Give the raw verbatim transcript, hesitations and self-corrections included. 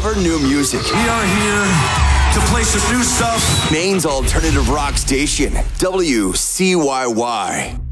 discover new music. We are here to play some new stuff. Maine's alternative rock station, W C Y Y.